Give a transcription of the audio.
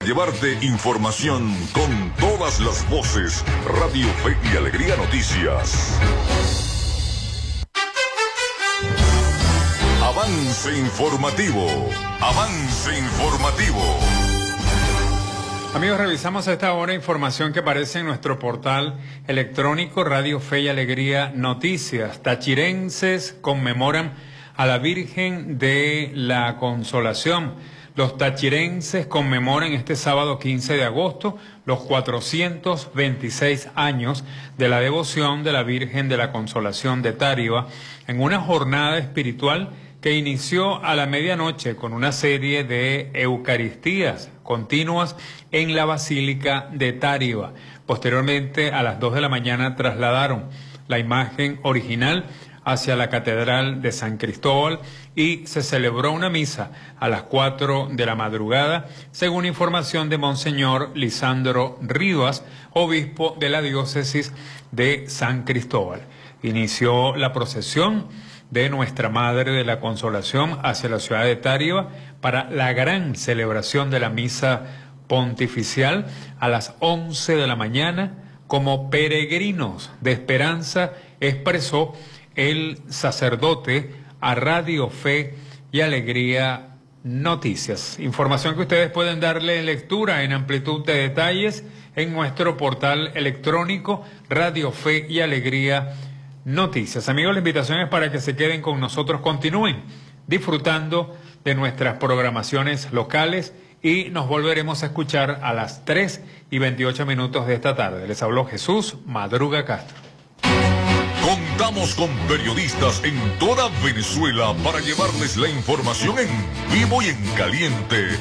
Llevarte información con todas las voces. Radio Fe y Alegría Noticias. Avance informativo. Avance informativo. Amigos, revisamos a esta hora información que aparece en nuestro portal electrónico Radio Fe y Alegría Noticias. Tachirenses conmemoran a la Virgen de la Consolación. Los tachirenses conmemoran este sábado 15 de agosto los 426 años de la devoción de la Virgen de la Consolación de Táriba en una jornada espiritual que inició a la medianoche con una serie de eucaristías continuas en la Basílica de Táriba. Posteriormente, a las 2 de la mañana, trasladaron la imagen original hacia la Catedral de San Cristóbal y se celebró una misa a las 4 de la madrugada, según información de Monseñor Lisandro Rivas, obispo de la diócesis de San Cristóbal. Inició la procesión de Nuestra Madre de la Consolación hacia la ciudad de Táriba para la gran celebración de la misa pontificial a las 11 de la mañana. Como peregrinos de esperanza, expresó el sacerdote a Radio Fe y Alegría Noticias. Información que ustedes pueden darle lectura en amplitud de detalles en nuestro portal electrónico Radio Fe y Alegría Noticias. Amigos, la invitación es para que se queden con nosotros, continúen disfrutando de nuestras programaciones locales y nos volveremos a escuchar a las 3:28 de esta tarde. Les habló Jesús Madruga Castro. Contamos con periodistas en toda Venezuela para llevarles la información en vivo y en caliente.